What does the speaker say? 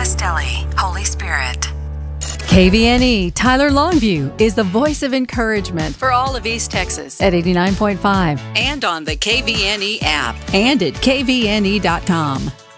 Monastelli, Holy Spirit. KVNE Tyler Longview is the voice of encouragement for all of East Texas at 89.5 and on the KVNE app and at kvne.com.